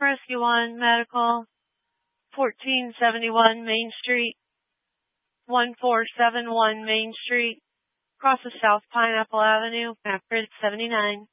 Rescue 1 Medical, 1471 Main Street, 1471 Main Street, across the South Pineapple Avenue, map grid 79.